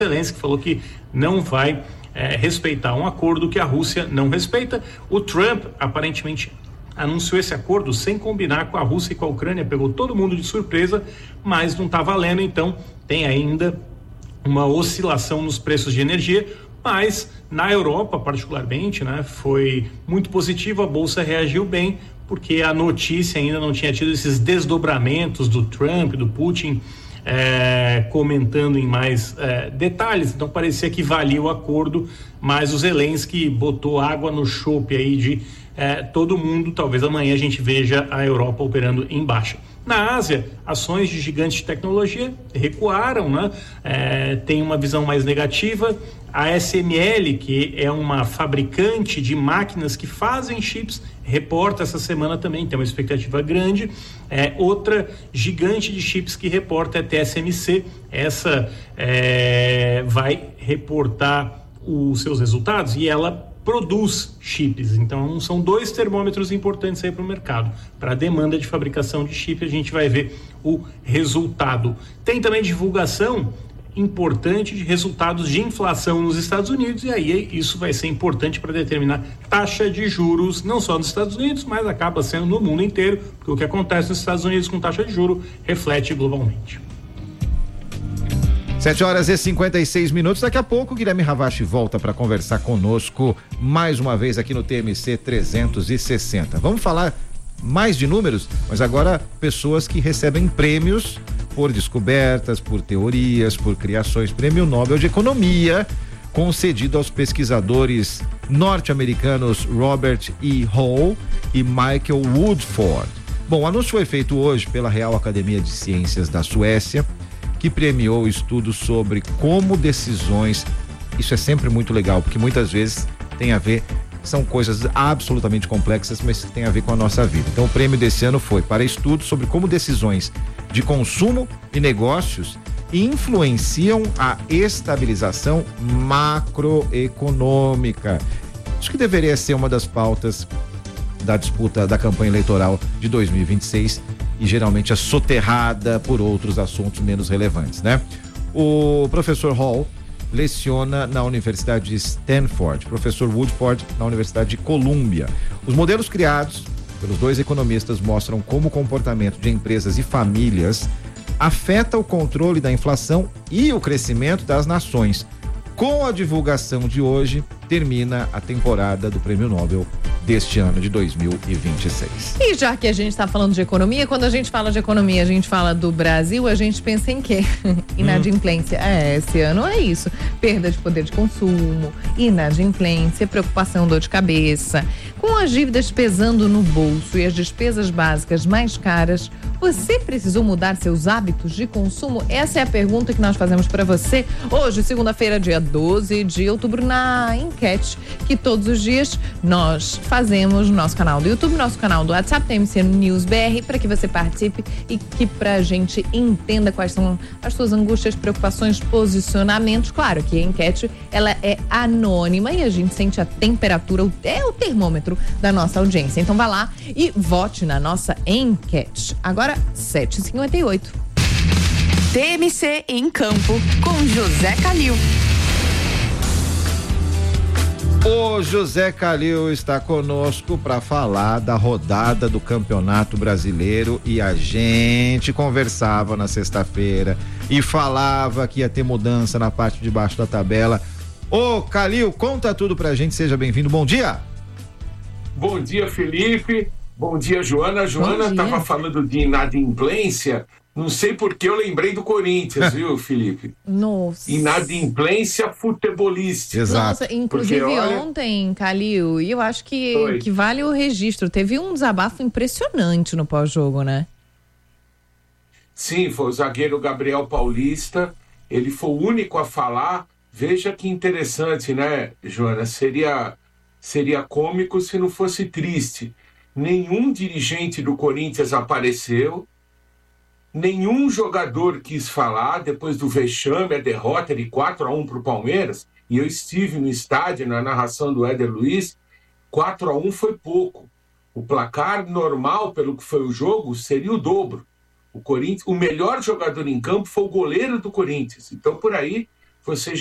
Zelensky falou que não vai respeitar um acordo que a Rússia não respeita. O Trump aparentemente anunciou esse acordo sem combinar com a Rússia e com a Ucrânia, pegou todo mundo de surpresa, mas não está valendo, então tem ainda uma oscilação nos preços de energia, mas na Europa particularmente, né, foi muito positivo, a bolsa reagiu bem, porque a notícia ainda não tinha tido esses desdobramentos do Trump, do Putin, comentando em mais detalhes, então parecia que valia o acordo, mas o Zelensky botou água no chope aí de todo mundo. Talvez amanhã a gente veja a Europa operando em baixa. Na Ásia, ações de gigantes de tecnologia recuaram, né? Tem uma visão mais negativa. A SML, que é uma fabricante de máquinas que fazem chips, reporta essa semana também, tem uma expectativa grande. Outra gigante de chips que reporta é a TSMC. Essa vai reportar os seus resultados e ela produz chips, então são dois termômetros importantes aí para o mercado. Para a demanda de fabricação de chip, a gente vai ver o resultado. Tem também divulgação importante de resultados de inflação nos Estados Unidos, e aí isso vai ser importante para determinar taxa de juros, não só nos Estados Unidos, mas acaba sendo no mundo inteiro, porque o que acontece nos Estados Unidos com taxa de juros reflete globalmente. 7h56. Daqui a pouco o Guilherme Ravache volta para conversar conosco mais uma vez aqui no TMC 360. Vamos falar mais de números, mas agora pessoas que recebem prêmios por descobertas, por teorias, por criações. Prêmio Nobel de Economia concedido aos pesquisadores norte-americanos Robert E. Hall e Michael Woodford. Bom, o anúncio foi feito hoje pela Real Academia de Ciências da Suécia, que premiou estudos sobre como decisões, isso é sempre muito legal, porque muitas vezes tem a ver, são coisas absolutamente complexas, mas que tem a ver com a nossa vida. Então o prêmio desse ano foi para estudos sobre como decisões de consumo e negócios influenciam a estabilização macroeconômica. Isso que deveria ser uma das pautas da disputa da campanha eleitoral de 2026 e geralmente é soterrada por outros assuntos menos relevantes, né? O professor Hall leciona na Universidade de Stanford, professor Woodford na Universidade de Colômbia. Os modelos criados pelos dois economistas mostram como o comportamento de empresas e famílias afeta o controle da inflação e o crescimento das nações. Com a divulgação de hoje, termina a temporada do Prêmio Nobel deste ano de 2026. E já que a gente está falando de economia, quando a gente fala de economia, a gente fala do Brasil, a gente pensa em quê? Inadimplência. Esse ano é isso. Perda de poder de consumo, inadimplência, preocupação, dor de cabeça. Com as dívidas pesando no bolso e as despesas básicas mais caras, você precisou mudar seus hábitos de consumo? Essa é a pergunta que nós fazemos para você hoje, segunda-feira, dia 12 de outubro, na enquete que todos os dias nós fazemos no nosso canal do YouTube, nosso canal do WhatsApp, TMC News BR, para que você participe e que pra gente entenda quais são as suas angústias, preocupações, posicionamentos. Claro que a enquete, ela é anônima e a gente sente a temperatura, é o termômetro da nossa audiência. Então vá lá e vote na nossa enquete. Agora, 7h58. TMC em Campo, com José Calil. O José Calil está conosco para falar da rodada do Campeonato Brasileiro, e a gente conversava na sexta-feira e falava que ia ter mudança na parte de baixo da tabela. Ô Calil, conta tudo pra gente, seja bem-vindo, bom dia. Bom dia, Felipe, bom dia, Joana. Joana estava falando de inadimplência. Não sei porque eu lembrei do Corinthians, viu, Felipe? Nossa. Inadimplência futebolística. Exato. Nossa, inclusive porque, ontem, Calil, e eu acho que vale o registro, teve um desabafo impressionante no pós-jogo, né? Sim, foi o zagueiro Gabriel Paulista, ele foi o único a falar. Veja que interessante, né, Joana? Seria cômico se não fosse triste. Nenhum dirigente do Corinthians apareceu, nenhum jogador quis falar depois do vexame, a derrota de 4-1 para o Palmeiras, e eu estive no estádio na narração do Éder Luiz. 4-1 foi pouco. O placar normal, pelo que foi o jogo, seria o dobro. O melhor jogador em campo foi o goleiro do Corinthians. Então, por aí, você